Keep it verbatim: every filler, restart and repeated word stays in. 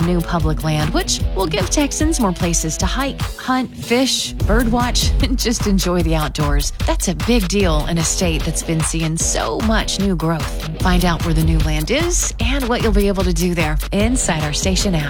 new public land, which will give Texans more places to hike, hunt, fish, birdwatch, and just enjoy the outdoors. That's a big deal in a state that's been seeing so much new growth. Find out where the new land is and what you'll be able to do there inside our station app.